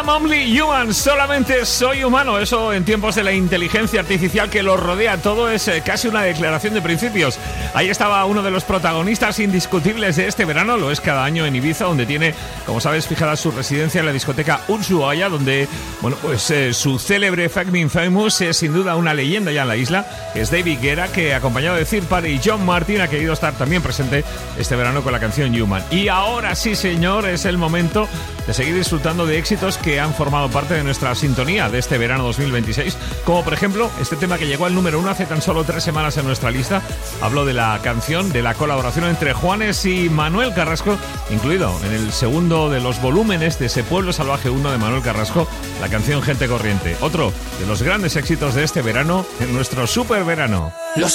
I'm only human, solamente soy humano. Eso en tiempos de la inteligencia artificial que lo rodea todo es casi una declaración de principios. Ahí estaba uno de los protagonistas indiscutibles de este verano, lo es cada año en Ibiza, donde tiene, como sabes, fijada su residencia en la discoteca Ushuaia, donde, bueno, pues su célebre Fucking Famous es sin duda una leyenda ya en la isla, que es David Guetta, que acompañado de Third Party y John Martin ha querido estar también presente este verano con la canción Human. Y ahora sí, señor, es el momento de seguir disfrutando de éxitos que han formado parte de nuestra sintonía de este verano 2026, como por ejemplo este tema que llegó al número 1 hace tan solo 3 semanas en nuestra lista. Hablo de la canción, de la colaboración entre Juanes y Manuel Carrasco, incluido en el segundo de los volúmenes de ese Pueblo Salvaje 1 de Manuel Carrasco, la canción Gente Corriente, otro de los grandes éxitos de este verano en nuestro super verano.